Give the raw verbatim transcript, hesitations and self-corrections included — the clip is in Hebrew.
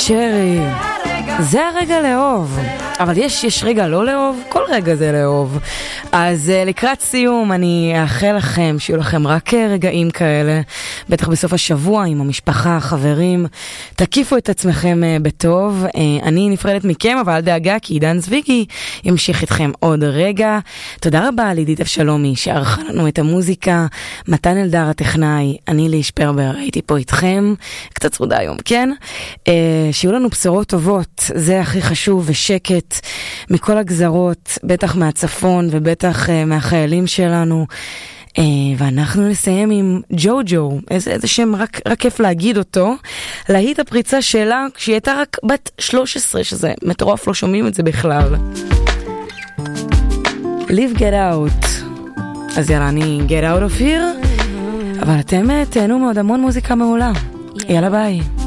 שרי, זה הרגע לאהוב, אבל יש, יש רגע לא לאהוב, כל רגע זה לאהוב. אז uh, לקראת סיום אני אאחל לכם שיהיו לכם רק רגעים כאלה, בטח בסוף השבוע עם המשפחה, החברים. תקיפו את עצמכם uh, בטוב. uh, אני נפרדת מכם, אבל אל דאגה, כי עידן זוויגי ימשיך איתכם עוד רגע. תודה רבה לידית אבשלומי שערכה לנו את המוזיקה, מתן אלדר הטכנאי, אני ליש פרבר, הייתי פה איתכם, קצת צרודה היום, כן? uh, שיהיו לנו בשורות טובות, זה הכי חשוב, ושקט מכל הגזרות, בטח מהצפון ובטח uh, מהחיילים שלנו. uh, ואנחנו נסיים עם ג'ו ג'ו, איזה, איזה שם רק, רק כיף להגיד אותו. להיט הפריצה שלה כשהיא הייתה רק בת שלוש עשרה, שזה מטורף, לא שומעים את זה בכלל. Live get out. אז יאללה, אני get out of here, אבל אתם תהנו מאוד, המון מוזיקה מעולה. יאללה ביי.